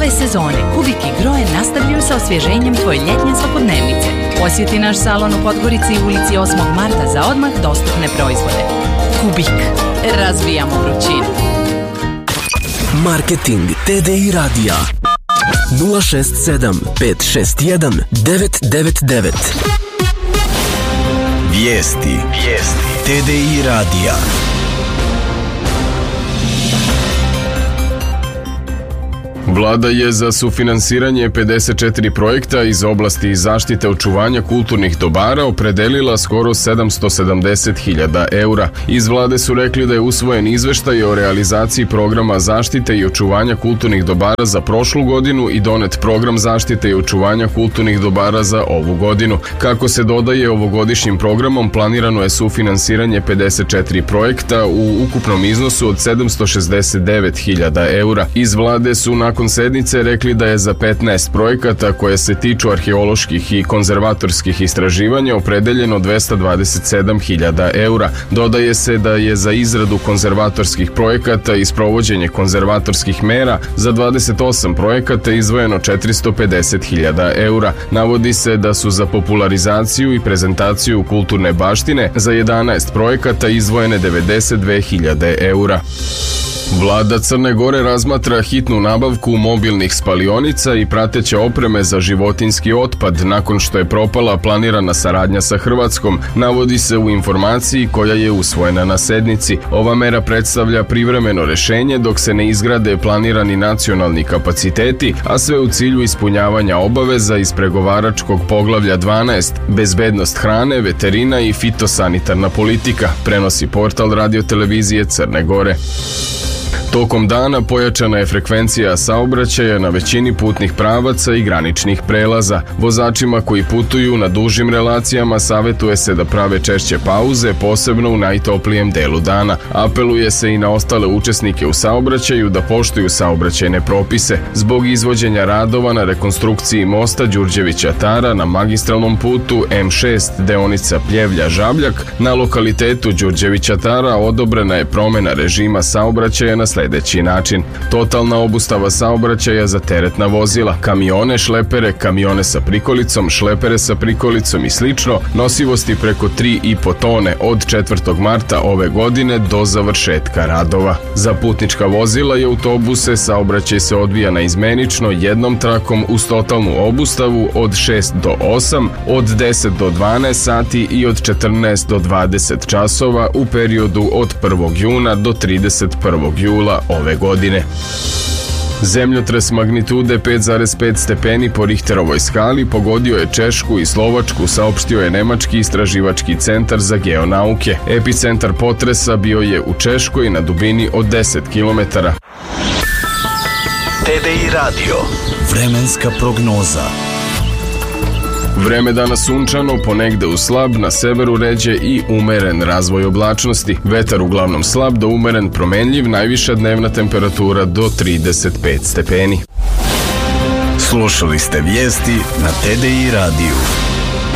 Ove sezone Kubik i Grohe nastavljaju sa osvježenjem tvoje ljetnje svakodnevnice. Posjeti naš salon u Podgorici i ulici 8. marta za odmah dostupne proizvode. Kubik. Razbijamo vrućinu. Marketing TDI radija 067 561 999. Vijesti TDI radija. Vlada je za sufinansiranje 54 projekta iz oblasti zaštite očuvanja kulturnih dobara opredelila skoro 770.000 eura. Iz vlade su rekli da je usvojen izveštaj o realizaciji programa zaštite i očuvanja kulturnih dobara za prošlu godinu i donet program zaštite i očuvanja kulturnih dobara za ovu godinu. Kako se dodaje, ovogodišnjim programom planirano je sufinansiranje 54 projekta u ukupnom iznosu od 769.000 eura. Iz vlade su nakon sednice rekli da je za 15 projekata koje se tiču arheoloških i konzervatorskih istraživanja opredeljeno 227.000 eura. Dodaje se da je za izradu konzervatorskih projekata i sprovođenje konzervatorskih mera za 28 projekata izdvojeno 450.000 eura. Navodi se da su za popularizaciju i prezentaciju kulturne baštine za 11 projekata izdvojene 92.000 eura. Vlada Crne Gore razmatra hitnu nabavku mobilnih spalionica i prateće opreme za životinjski otpad nakon što je propala planirana saradnja sa Hrvatskom, navodi se u informaciji koja je usvojena na sednici. Ova mera predstavlja privremeno rešenje dok se ne izgrade planirani nacionalni kapaciteti, a sve u cilju ispunjavanja obaveza iz pregovaračkog poglavlja 12 bezbednost hrane, veterina i fitosanitarna politika, prenosi portal radiotelevizije Crne Gore. Tokom dana pojačana je frekvencija saobraćaja na većini putnih pravaca i graničnih prelaza. Vozačima koji putuju na dužim relacijama savjetuje se da prave češće pauze, posebno u najtoplijem delu dana. Apeluje se i na ostale učesnike u saobraćaju da poštuju saobraćajne propise. Zbog izvođenja radova na rekonstrukciji mosta Đurđevića Tara na magistralnom putu M6 deonica Pljevlja-Žabljak, na lokalitetu Đurđevića Tara odobrena je promjena režima saobraćaja na sljedeći način. Totalna obustava saobraćaja za teretna vozila, kamione, šlepere, kamione sa prikolicom, šlepere sa prikolicom i slično, nosivosti preko 3,5 tone od 4. marta ove godine do završetka radova. Za putnička vozila i autobuse saobraćaj se odvija naizmenično jednom trakom uz totalnu obustavu od 6 do 8, od 10 do 12 sati i od 14 do 20 časova u periodu od 1. juna do 31. jula ove godine. Zemljotres magnitude 5,5 stepeni po Richterovoj skali pogodio je Češku i Slovačku, saopštio je Nemački istraživački centar za geonauke. Epicentar potresa bio je u Češkoj na dubini od 10 km. TDI radio. Vremenska prognoza. Vreme danas sunčano, ponegde uz slab, na severu ređe i umeren razvoj oblačnosti. Vetar uglavnom slab do umeren promenljiv, najviša dnevna temperatura do 35 stepeni. Slušali ste vijesti na TDI radiju.